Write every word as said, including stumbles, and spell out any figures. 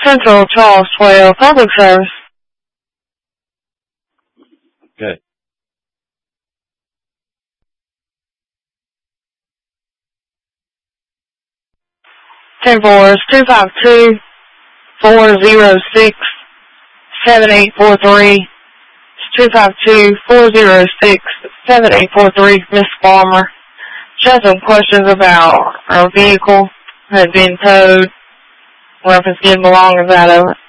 Central Charles twelve, public service. Okay. ten four is two five two, four zero six, seven eight four three. It's two five two, four zero six, seven eight four three, Miss Farmer. She has some questions about our vehicle had been towed. Well, if it's getting belongings out of it.